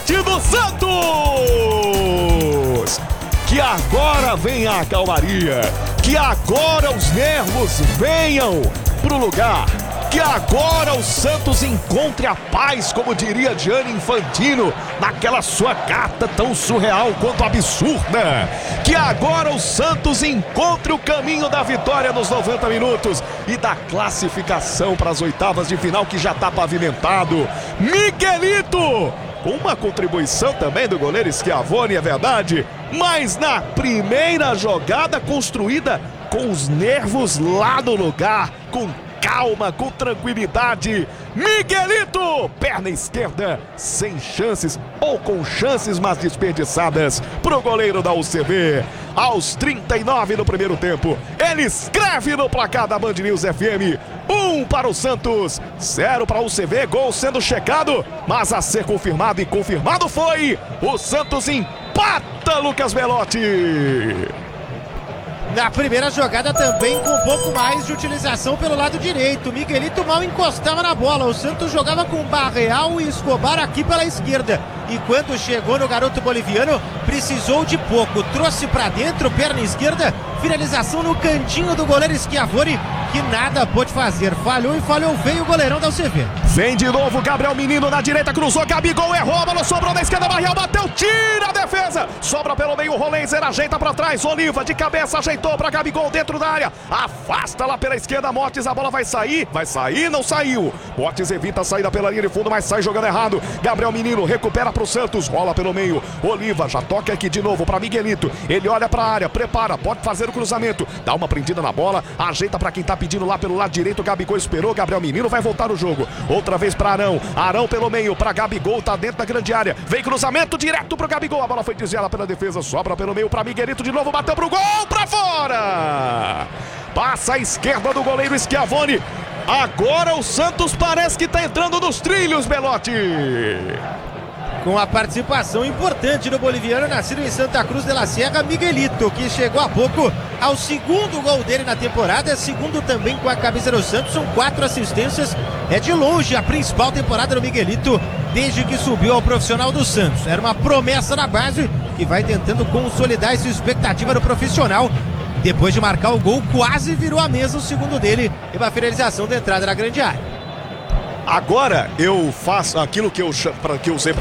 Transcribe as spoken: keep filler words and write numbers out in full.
parte do Santos. Que agora venha a calmaria, que agora os nervos venham pro lugar, que agora o Santos encontre a paz, como diria Gianni Infantino, naquela sua carta tão surreal quanto absurda. Que agora o Santos encontre o caminho da vitória nos noventa minutos e da classificação para as oitavas de final, que já está pavimentado. Miguelito, uma contribuição também do goleiro Schiavoni, é verdade, mas na primeira jogada construída com os nervos lá no lugar, com calma, com tranquilidade. Miguelito, perna esquerda, sem chances ou com chances, mas desperdiçadas pro goleiro da U C B. Aos trinta e nove do primeiro tempo, ele escreve no placar da Band News F M: um para o Santos, zero para a U C B, gol sendo checado, mas a ser confirmado, e confirmado foi, o Santos empata, Lucas Belotti. Na primeira jogada também com um pouco mais de utilização pelo lado direito. Miguelito mal encostava na bola. O Santos jogava com Barreal e Escobar aqui pela esquerda. E quando chegou no garoto boliviano, precisou de pouco. Trouxe pra dentro, perna esquerda, finalização no cantinho do goleiro Schiavoni, que nada pôde fazer. Falhou e falhou feio o goleirão da U C B. Vem de novo Gabriel Menino na direita, cruzou, Gabigol errou, a bola sobrou na esquerda, Barreal bateu, tira a defesa, sobra pelo meio, Rolenzer ajeita pra trás, Oliva de cabeça ajeitou pra Gabigol dentro da área, afasta lá pela esquerda, Mortes, a bola vai sair, vai sair, não saiu. Mortes evita a saída pela linha de fundo, mas sai jogando errado. Gabriel Menino recupera pro Santos, rola pelo meio, Oliva já toca aqui de novo pra Miguelito, ele olha pra área, prepara, pode fazer o cruzamento, dá uma prendida na bola, ajeita pra quem tá pedindo lá pelo lado direito, Gabigol esperou, Gabriel Menino vai voltar no jogo, outra vez para Arão, Arão pelo meio, para Gabigol, tá dentro da grande área, vem cruzamento direto pro Gabigol, a bola foi desviada pela defesa, sobra pelo meio para Miguelito de novo, bateu pro gol, pra fora, passa a esquerda do goleiro Schiavoni. Agora o Santos parece que tá entrando nos trilhos, Belotti. Com a participação importante do boliviano, nascido em Santa Cruz de la Sierra, Miguelito, que chegou há pouco ao segundo gol dele na temporada, segundo também com a camisa do Santos, são quatro assistências, é de longe a principal temporada do Miguelito desde que subiu ao profissional do Santos. Era uma promessa na base que vai tentando consolidar essa expectativa do profissional. Depois de marcar o gol, quase virou a mesa o segundo dele e uma finalização da entrada na grande área. Agora eu faço aquilo que eu, que eu usei pra